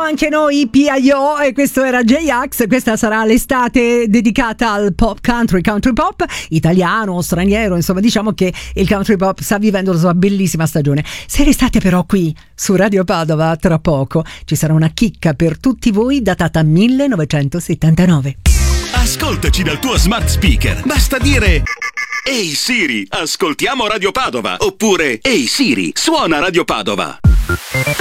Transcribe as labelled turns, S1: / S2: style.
S1: anche noi PIO e questo era J-Ax. Questa sarà l'estate dedicata al pop country pop italiano o straniero, insomma diciamo che il country pop sta vivendo la sua bellissima stagione. Se restate però qui su Radio Padova, tra poco ci sarà una chicca per tutti voi datata 1979.
S2: Ascoltaci dal tuo smart speaker, basta dire: ehi Siri, ascoltiamo Radio Padova, oppure ehi Siri, suona Radio Padova.